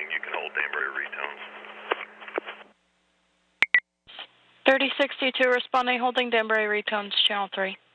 anything, you can hold Danbury retones. 3062 responding, holding Danbury retones, channel 3.